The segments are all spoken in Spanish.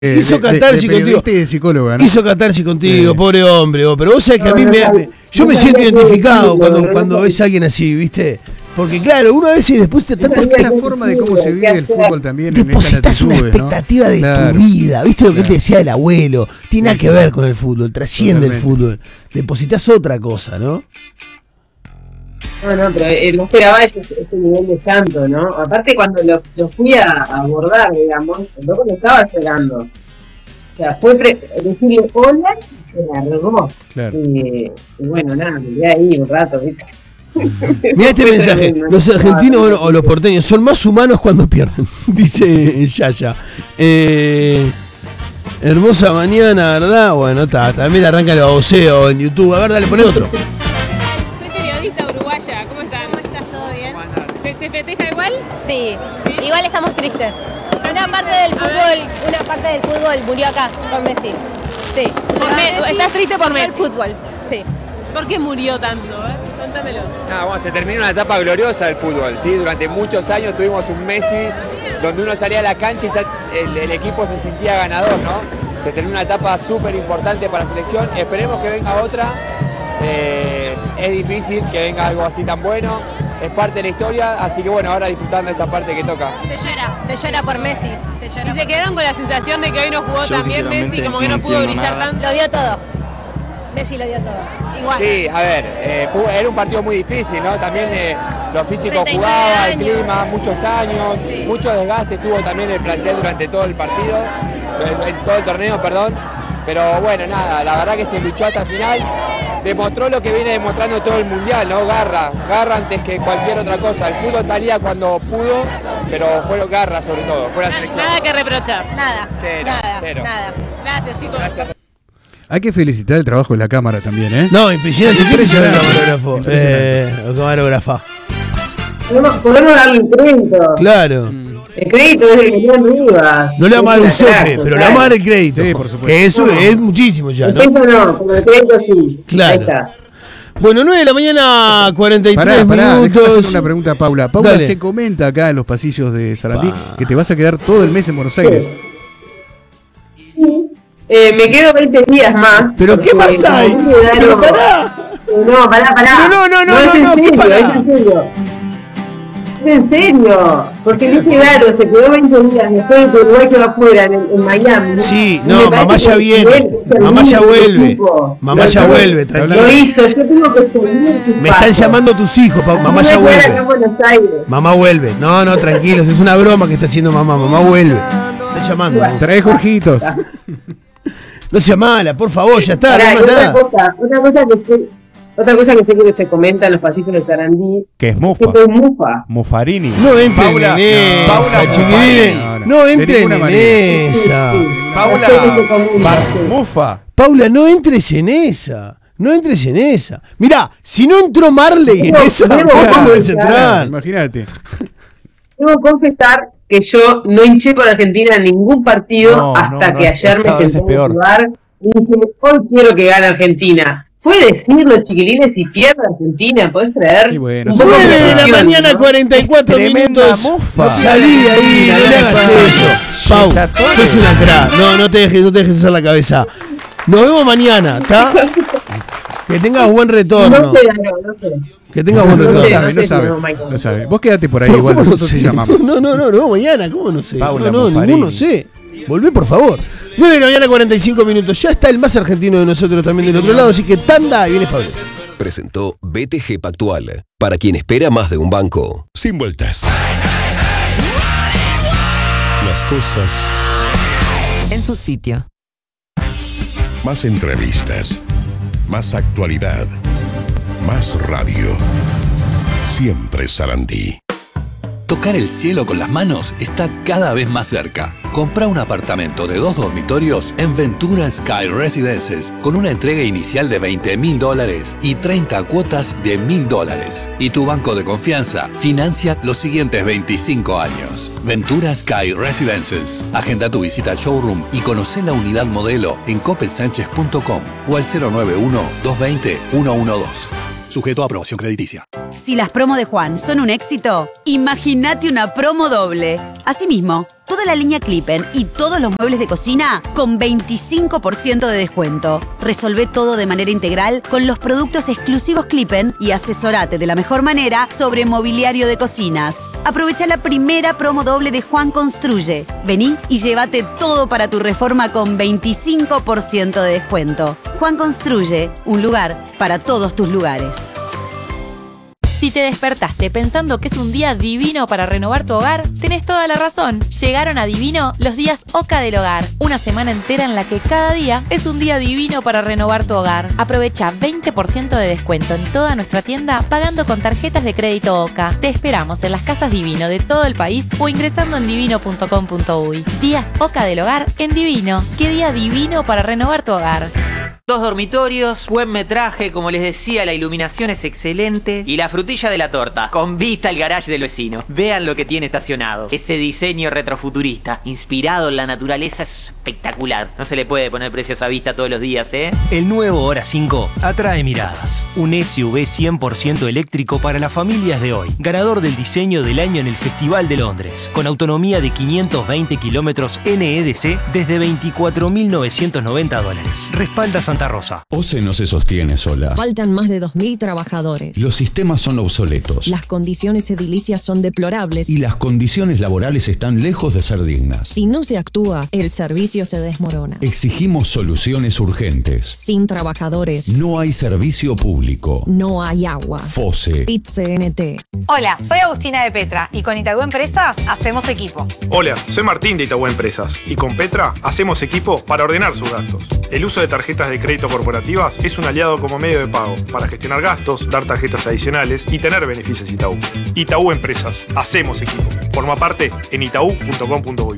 hizo catarsis contigo. De psicóloga, ¿no? Hizo catarsis contigo, pobre hombre. Pero vos sabés que a mí yo me siento identificado cuando ves a alguien así, ¿viste? Porque claro, uno a veces después de tantas... Es la forma de cómo se vive el fútbol también. Depositas una expectativa de tu vida. ¿Viste lo que te decía el abuelo? Tiene nada que ver con el fútbol, trasciende el fútbol. Depositas otra cosa, ¿no? No, pero no esperaba ese nivel de llanto, ¿no? Aparte cuando lo fui a abordar, digamos, el loco no estaba llorando. O sea, fue decirle hola y se largó. Claro. Y bueno, nada, me quedé ahí un rato, ¿viste? Mirá este mensaje, los argentinos o los porteños son más humanos cuando pierden, dice Yaya. Hermosa mañana, ¿verdad? Bueno, también arranca el baboseo en YouTube. A ver, dale, poné otro. Soy periodista uruguaya, ¿cómo están? ¿Cómo estás? ¿Todo bien? ¿Se festeja igual? Sí, igual estamos tristes. Una parte del fútbol murió acá, con Messi. Sí. ¿Estás triste por Messi? El fútbol, sí. ¿Por qué murió tanto? Contámelo. Bueno, se terminó una etapa gloriosa del fútbol, ¿sí? Durante muchos años tuvimos un Messi donde uno salía a la cancha y el equipo se sentía ganador, ¿no? Se terminó una etapa súper importante para la selección. Esperemos que venga otra. Es difícil que venga algo así tan bueno. Es parte de la historia, así que bueno, ahora disfrutando esta parte que toca. Se llora por Messi. ¿Y se quedaron con la sensación de que hoy no jugó tan bien Messi, como que no pudo brillar tanto? Lo dio todo. Messi lo dio todo. Igual. Sí, a ver, era un partido muy difícil, ¿no? También lo físico jugaba, el clima, muchos años, sí. Mucho desgaste tuvo también el plantel durante todo el partido, en todo el torneo, perdón. Pero bueno, nada, la verdad que se luchó hasta el final. Demostró lo que viene demostrando todo el mundial, ¿no? Garra antes que cualquier otra cosa. El fútbol salía cuando pudo, pero fue garra sobre todo, fue la selección. Nada que reprochar. Nada. Cero. Gracias, chicos. Gracias. Hay que felicitar el trabajo de la cámara también, ¿eh? No, impresionante el camarógrafo. El camarógrafa. Podemos darle un crédito. Claro. El crédito es el que tiene arriba. No le vamos a dar un sope, pero le vamos a dar el crédito. Sí, por supuesto. Que eso es muchísimo ya, ¿no? El crédito no, pero el crédito sí. Claro. Ahí está. Bueno, 9 de la mañana, 43 Pará, minutos. déjame hacer una pregunta a Paula. Paula, Dale. se comenta acá en los pasillos de Sarandí que te vas a quedar todo el mes en Buenos Aires. Me quedo 20 días más. ¿Pero qué más hay? ¡Pero pará! No, pará. No, ¿qué pará? Es en serio. Porque dice claro, se quedó 20 días después de Uruguay que va afuera, en Miami. Sí, no, mamá ya viene. Mamá ya vuelve. Mamá ya vuelve, tranquilo. Lo hizo, yo tengo que seguir. Me están llamando tus hijos, mamá ya vuelve. Mamá vuelve. No, tranquilos, es una broma que está haciendo mamá. Mamá vuelve. Está llamando. Trae Jorgitos. No sea mala, por favor, ya está. Pará, otra cosa que sé que se comenta en los pasillos de Sarandí. Que es Mufa. Que es Mufa. Mufarini. No entren en esa, chiquilines. No entren en esa. Paula Mufa. Paula, no entres en esa. No entres en esa. Mirá, si no entró Marley en esa, ¿cómo puedes entrar? Imagínate. Debo confesar que yo no hinché por Argentina en ningún partido hasta que ayer me senté en el lugar y dije, hoy quiero que gane Argentina. Fue decirlo, chiquilines, si pierde Argentina, ¿podés creer? Bueno, 9 de la mañana, 44 minutos. Mufa. Salí de ahí, no le hagas eso. Pau, sos una crack. No te dejes hacer la cabeza. Nos vemos mañana, ¿está? Que tengas buen retorno. No sé. Que tengas buen retorno. No sabe. Vos quedate por ahí, igual nosotros te llamamos. No, mañana, ¿cómo no sé? Paula Ninguno sé. Volvé, por favor. 9 de la mañana, 45 minutos. Ya está el más argentino de nosotros también del otro lado, así que tanda y viene Fabio. Presentó BTG Pactual, para quien espera más de un banco. Sin vueltas. Las cosas. En su sitio. Más entrevistas. Más actualidad. Más radio. Siempre Sarandí. Tocar el cielo con las manos está cada vez más cerca. Compra un apartamento de 2 dormitorios en Ventura Sky Residences con una entrega inicial de $20,000 y 30 cuotas de $1,000. Y tu banco de confianza financia los siguientes 25 años. Ventura Sky Residences. Agenda tu visita al showroom y conoce la unidad modelo en copelsanchez.com o al 091-220-112. Sujeto a aprobación crediticia. Si las promos de Juan son un éxito, imagínate una promo doble. Asimismo, toda la línea Clippen y todos los muebles de cocina con 25% de descuento. Resolvé todo de manera integral con los productos exclusivos Clippen y asesorate de la mejor manera sobre mobiliario de cocinas. Aprovecha la primera promo doble de Juan Construye. Vení y llévate todo para tu reforma con 25% de descuento. Juan Construye, un lugar para todos tus lugares. Si te despertaste pensando que es un día divino para renovar tu hogar, tenés toda la razón. Llegaron a Divino los días Oca del Hogar. Una semana entera en la que cada día es un día divino para renovar tu hogar. Aprovecha 20% de descuento en toda nuestra tienda pagando con tarjetas de crédito Oca. Te esperamos en las casas Divino de todo el país o ingresando en divino.com.uy. Días Oca del Hogar en Divino. ¡Qué día divino para renovar tu hogar! 2 dormitorios, buen metraje, como les decía, la iluminación es excelente y la frutilla de la torta, con vista al garage del vecino. Vean lo que tiene estacionado. Ese diseño retrofuturista, inspirado en la naturaleza, es espectacular. No se le puede poner precios a vista todos los días, ¿eh? El nuevo Hora 5 atrae miradas. Un SUV 100% eléctrico para las familias de hoy. Ganador del diseño del año en el Festival de Londres. Con autonomía de 520 kilómetros NEDC desde $24.990. Respalda Santa Rosa. OCE no se sostiene sola. Faltan más de 2.000 trabajadores. Los sistemas son obsoletos. Las condiciones edilicias son deplorables. Y las condiciones laborales están lejos de ser dignas. Si no se actúa, el servicio se desmorona. Exigimos soluciones urgentes. Sin trabajadores, no hay servicio público. No hay agua. FOSE. PIT-CNT. Hola, soy Agustina de Petra y con Itaú Empresas hacemos equipo. Hola, soy Martín de Itaú Empresas y con Petra hacemos equipo para ordenar sus gastos. El uso de tarjetas de crédito corporativas es un aliado como medio de pago para gestionar gastos, dar tarjetas adicionales y tener beneficios Itaú. Itaú Empresas, hacemos equipo. Forma parte en itaú.com.uy.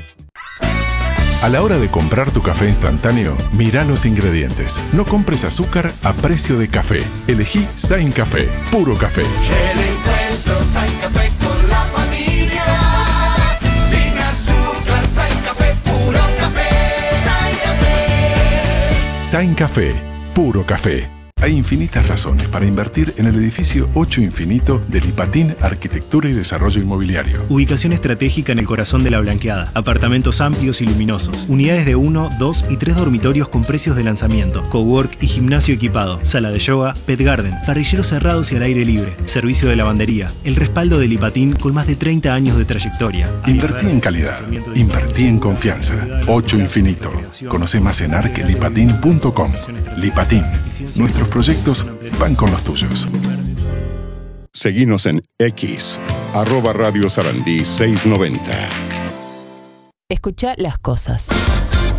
A la hora de comprar tu café instantáneo, mira los ingredientes. No compres azúcar a precio de café. Elegí Sain Café, puro café. El encuentro Sain Café con la familia. Sin azúcar, Sain Café, puro café. Sain Café. Sain Café, puro café. Hay infinitas razones para invertir en el edificio 8 Infinito del Lipatín Arquitectura y Desarrollo Inmobiliario. Ubicación estratégica en el corazón de la Blanqueada. Apartamentos amplios y luminosos. Unidades de 1, 2 y 3 dormitorios con precios de lanzamiento. Cowork y gimnasio equipado. Sala de yoga, pet garden. Parrilleros cerrados y al aire libre. Servicio de lavandería. El respaldo del Lipatín con más de 30 años de trayectoria. Invertí en calidad. Invertí en confianza. 8 Infinito. Conoce más en arquelipatin.com. Lipatín. Nuestros proyectos van con los tuyos. Seguinos en X, @Radio Sarandí 690. Escucha las cosas.